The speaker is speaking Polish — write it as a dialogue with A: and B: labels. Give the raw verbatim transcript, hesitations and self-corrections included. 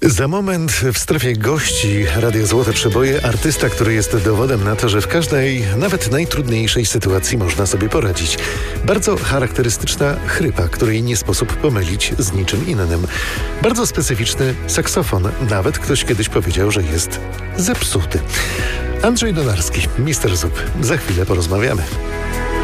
A: Za moment w strefie gości Radia Złote Przeboje artysta, który jest dowodem na to, że w każdej, nawet najtrudniejszej sytuacji można sobie poradzić. Bardzo charakterystyczna chrypa, której nie sposób pomylić z niczym innym. Bardzo specyficzny saksofon. Nawet ktoś kiedyś powiedział, że jest zepsuty. Andrzej Donarski, mister Zup. Za chwilę porozmawiamy.